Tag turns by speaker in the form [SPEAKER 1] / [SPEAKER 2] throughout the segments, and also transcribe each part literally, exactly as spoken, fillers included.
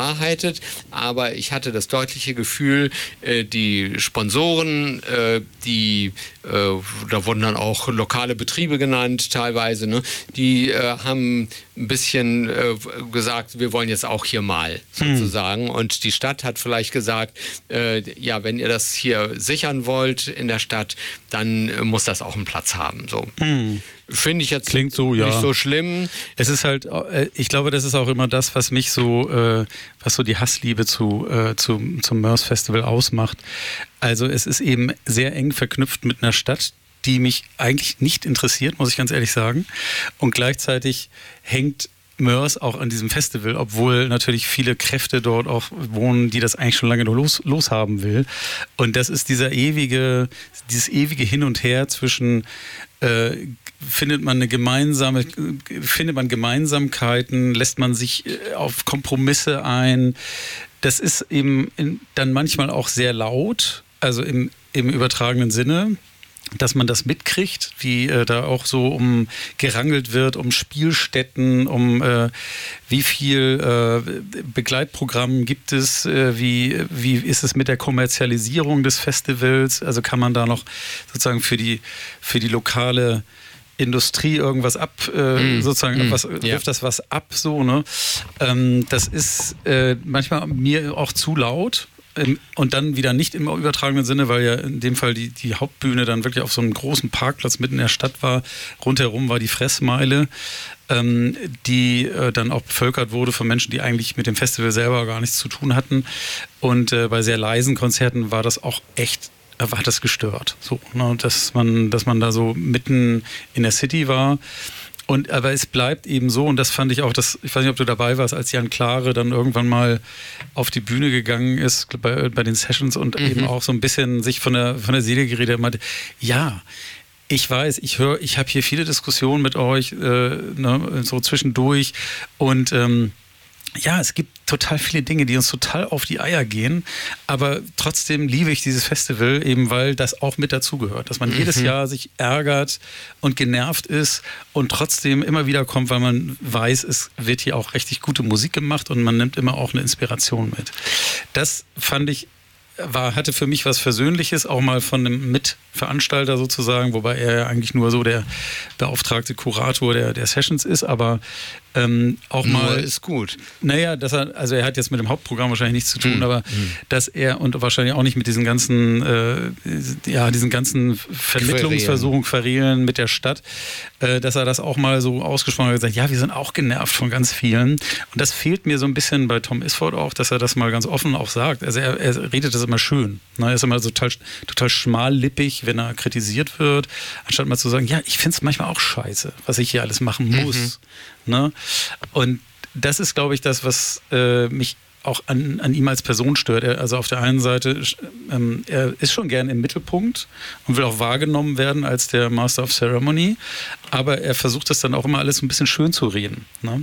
[SPEAKER 1] bewahrheitet, aber ich hatte das deutliche Gefühl, äh, die Sponsoren, äh, die, äh, da wurden dann auch lokale Betriebe genannt teilweise, ne, die äh, haben ein bisschen äh, gesagt, wir wollen jetzt auch hier mal sozusagen. Hm. Und die Stadt hat vielleicht gesagt, äh, ja, wenn ihr das hier sichern wollt in der Stadt, dann äh, muss das auch einen Platz haben. So. Hm. Finde ich jetzt
[SPEAKER 2] Klingt so, ja.
[SPEAKER 1] nicht so schlimm.
[SPEAKER 2] Es ist halt, ich glaube, das ist auch immer das, was mich so, äh, was so die Hassliebe zu, äh, zu, zum Mörs Festival ausmacht. Also es ist eben sehr eng verknüpft mit einer Stadt, die mich eigentlich nicht interessiert, muss ich ganz ehrlich sagen. Und gleichzeitig hängt Mörs auch an diesem Festival, obwohl natürlich viele Kräfte dort auch wohnen, die das eigentlich schon lange nur los, loshaben will. Und das ist dieser ewige, dieses ewige Hin und Her zwischen äh, findet man eine gemeinsame, findet man Gemeinsamkeiten, lässt man sich auf Kompromisse ein. Das ist eben in, dann manchmal auch sehr laut, also im, im übertragenen Sinne, dass man das mitkriegt, wie äh, da auch so um gerangelt wird, um Spielstätten, um äh, wie viel äh, Begleitprogramm gibt es, äh, wie, wie ist es mit der Kommerzialisierung des Festivals, also kann man da noch sozusagen für die, für die lokale Industrie irgendwas ab, äh, mm. sozusagen, mm. was, wirft ja. das was ab, so, ne? Ähm, das ist äh, manchmal mir auch zu laut. Und dann wieder nicht im übertragenen Sinne, weil ja in dem Fall die, die Hauptbühne dann wirklich auf so einem großen Parkplatz mitten in der Stadt war. Rundherum war die Fressmeile, ähm, die äh, dann auch bevölkert wurde von Menschen, die eigentlich mit dem Festival selber gar nichts zu tun hatten. Und äh, bei sehr leisen Konzerten war das auch echt, äh, hat das gestört. So, ne? dass man, dass man da so mitten in der City war. Und, aber es bleibt eben so, und das fand ich auch, das, ich weiß nicht, ob du dabei warst, als Jan Klare dann irgendwann mal auf die Bühne gegangen ist bei, bei den Sessions und mhm. eben auch so ein bisschen sich von der, von der Seele geredet hat, meinte, ja, ich weiß, ich höre, ich habe hier viele Diskussionen mit euch, äh, ne, so zwischendurch und ähm, ja, es gibt total viele Dinge, die uns total auf die Eier gehen, aber trotzdem liebe ich dieses Festival, eben weil das auch mit dazugehört, dass man mhm. jedes Jahr sich ärgert und genervt ist und trotzdem immer wieder kommt, weil man weiß, es wird hier auch richtig gute Musik gemacht und man nimmt immer auch eine Inspiration mit. Das fand ich war, hatte für mich was Versöhnliches, auch mal von einem Mitveranstalter sozusagen, wobei er ja eigentlich nur so der beauftragte Kurator der, der Sessions ist, aber ähm, auch
[SPEAKER 1] nur
[SPEAKER 2] mal...
[SPEAKER 1] ist gut.
[SPEAKER 2] Naja, dass er, also er hat jetzt mit dem Hauptprogramm wahrscheinlich nichts zu tun, mhm. aber
[SPEAKER 1] mhm.
[SPEAKER 2] dass er, und wahrscheinlich auch nicht mit diesen ganzen, äh, ja, diesen ganzen Vermittlungsversuchen, Querelen mit der Stadt, äh, dass er das auch mal so ausgesprochen hat und gesagt, ja, wir sind auch genervt von ganz vielen. Und das fehlt mir so ein bisschen bei Tom Isford auch, dass er das mal ganz offen auch sagt. Also er, er redet das immer schön. Ne? Er ist immer so total, total schmallippig, wenn er kritisiert wird, anstatt mal zu sagen, ja, ich finde es manchmal auch scheiße, was ich hier alles machen muss. Mhm. Ne? Und das ist, glaube ich, das, was äh, mich auch an, an ihm als Person stört. Er, also auf der einen Seite, ähm, er ist schon gern im Mittelpunkt und will auch wahrgenommen werden als der Master of Ceremony, aber er versucht das dann auch immer alles ein bisschen schön zu reden. Ne?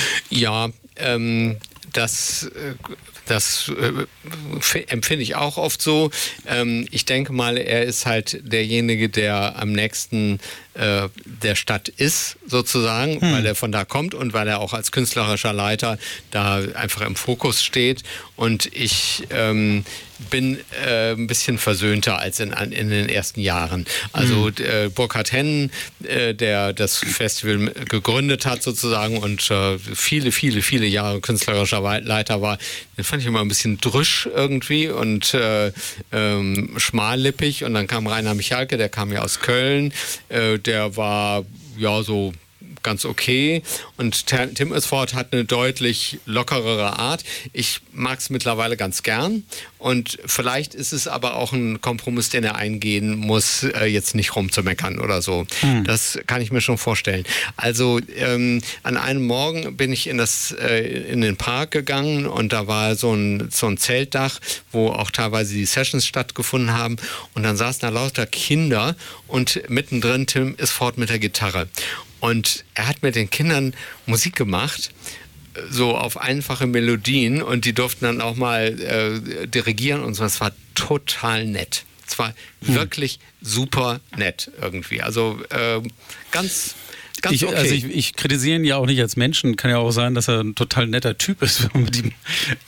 [SPEAKER 1] Ja, ähm, das... Äh Das äh, empfinde ich auch oft so. Ähm, ich denke mal, er ist halt derjenige, der am nächsten äh, der Stadt ist, sozusagen, hm. weil er von da kommt und weil er auch als künstlerischer Leiter da einfach im Fokus steht. Und ich ähm, bin äh, ein bisschen versöhnter als in, in den ersten Jahren. Also hm. äh, Burkhard Hennen, äh, der das Festival gegründet hat sozusagen und äh, viele, viele, viele Jahre künstlerischer Leiter war, den fand ich immer ein bisschen drüsch irgendwie und äh, ähm, schmallippig. Und dann kam Rainer Michalke, der kam ja aus Köln, äh, der war ja so ganz okay. Und Tim Isford hat eine deutlich lockerere Art. Ich mag es mittlerweile ganz gern. Und vielleicht ist es aber auch ein Kompromiss, den er eingehen muss, äh, jetzt nicht rumzumeckern oder so. Hm. Das kann ich mir schon vorstellen. Also ähm, an einem Morgen bin ich in, das, äh, in den Park gegangen und da war so ein, so ein Zeltdach, wo auch teilweise die Sessions stattgefunden haben. Und dann saßen da lauter Kinder und mittendrin Tim Isford mit der Gitarre. Und er hat mit den Kindern Musik gemacht, so auf einfache Melodien, und die durften dann auch mal äh, dirigieren und so. Das war total nett. Es war hm. wirklich super nett irgendwie. Also äh, ganz... Ganz
[SPEAKER 2] ich,
[SPEAKER 1] okay.
[SPEAKER 2] Also ich, ich kritisiere ihn ja auch nicht als Menschen. Kann ja auch sein, dass er ein total netter Typ ist, wenn man mit ihm